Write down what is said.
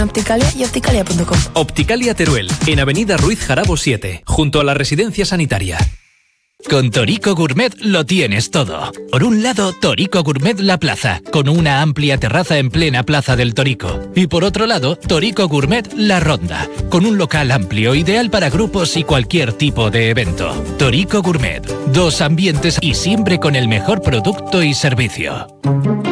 Opticalia y opticalia.com. Opticalia Teruel, en Avenida Ruiz Jarabo 7, junto a la residencia sanitaria. Con Torico Gourmet lo tienes todo. Por un lado, Torico Gourmet La Plaza, con una amplia terraza en plena Plaza del Torico. Y por otro lado, Torico Gourmet La Ronda, con un local amplio ideal para grupos y cualquier tipo de evento. Torico Gourmet, 2 ambientes y siempre con el mejor producto y servicio.